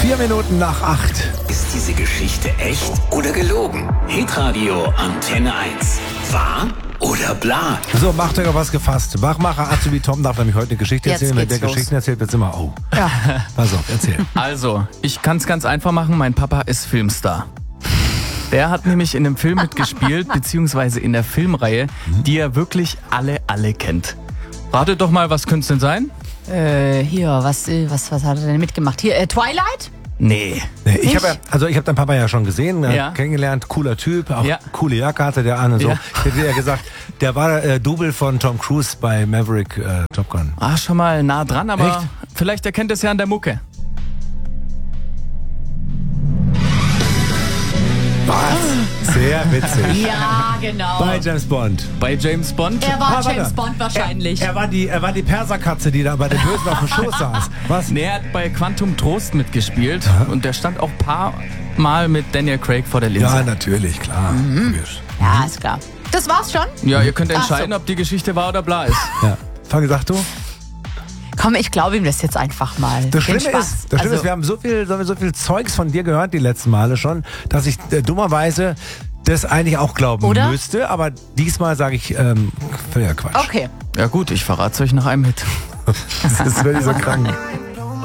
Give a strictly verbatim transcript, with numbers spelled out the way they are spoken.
Vier Minuten nach acht. Ist diese Geschichte echt oder gelogen? Hitradio Antenne eins. Wahr oder bla? So, macht euch auf was gefasst. Wachmacher Azubi Tom darf nämlich heute eine Geschichte Jetzt erzählen. Wenn der geht's los. Geschichten erzählt, wird's immer, oh. Ja. Pass auf, erzähl. Also, ich kann es ganz einfach machen. Mein Papa ist Filmstar. Der hat nämlich in einem Film mitgespielt, beziehungsweise in der Filmreihe, die er wirklich alle, alle kennt. Ratet doch mal, was könnte es denn sein? Äh, hier, was, äh, was, was hat er denn mitgemacht? Hier, äh, Twilight? Nee. Nee, ich Nicht? habe ja, also ich habe deinen Papa ja schon gesehen, äh, Ja. kennengelernt, cooler Typ, auch Ja. coole Jacke hatte der an und so. Ja. Ich hätte ja gesagt, der war äh, Double von Tom Cruise bei Maverick äh, Top Gun. Ah, schon mal nah dran, aber Echt? vielleicht erkennt es ja an der Mucke. Was? Sehr witzig. Ja, genau. Bei James Bond. Bei James Bond. Er war Ah, warte. James Bond wahrscheinlich. Er, er, war die, er war die Perserkatze, die da bei den Bösen auf dem Schoß saß. Was? Nee, er hat bei Quantum Trost mitgespielt und der stand auch ein paar Mal mit Daniel Craig vor der Linse. Ja, natürlich, klar. Logisch. Ja, ist klar. Das war's schon? Ja, ihr könnt Ach entscheiden, so. ob die Geschichte wahr oder bla ist. Ja. Fange, sag du? Komm, ich glaube ihm das jetzt einfach mal. Das Den Schlimme, Spaß. ist, das Schlimme also, ist, wir haben so viel, so viel- so viel Zeugs von dir gehört die letzten Male schon, dass ich äh, dummerweise das eigentlich auch glauben Oder? müsste. Aber diesmal sage ich, ähm, völliger Quatsch. Okay. Ja gut, ich verrate es euch nach einem Hit. Das ist wirklich so krank.